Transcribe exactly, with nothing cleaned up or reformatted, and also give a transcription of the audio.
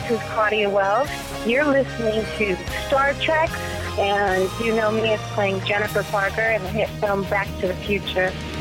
this is Claudia Wells. You're listening to Star Trek, and you know me as playing Jennifer Parker in the hit film Back to the Future.